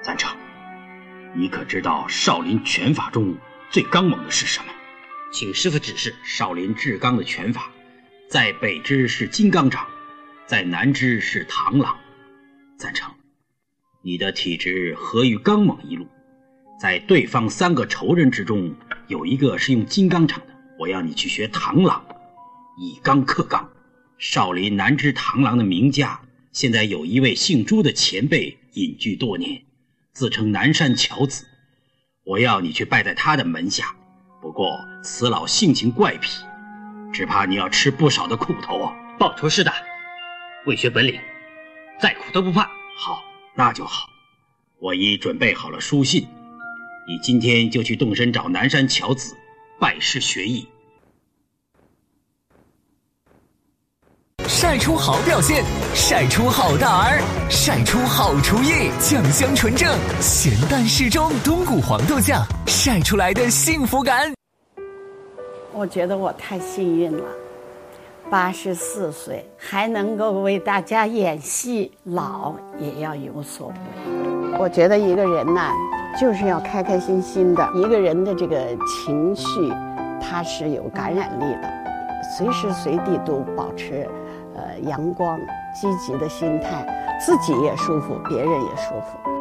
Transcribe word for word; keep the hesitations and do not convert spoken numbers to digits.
赞成。你可知道少林拳法中最刚猛的是什么？ 请师父指示。 少林至刚的拳法，在北之是金刚掌，在南之是螳螂。赞成。你的体质合于刚猛一路，在对方三个仇人之中，有一个是用金刚掌的，我要你去学螳螂，以刚克刚。少林南之螳螂的名家，现在有一位姓朱的前辈隐居多年，自称南山巧子，我要你去拜在他的门下。不过此老性情怪僻，只怕你要吃不少的苦头啊。 抱头是大，为学本领，再苦都不怕。 好，那就好。我已准备好了书信，你今天就去动身找南山巧子拜师学艺。 晒出好表现，晒出好大儿，晒出好厨艺，酱香纯正，咸淡适中，冬菇黄豆酱，晒出来的幸福感。 我觉得我太幸运了，八十四岁还能够为大家演戏，老也要有所为。我觉得一个人呢，就是要开开心心的，一个人的这个情绪，它是有感染力的，随时随地都保持呃阳光积极的心态，自己也舒服，别人也舒服。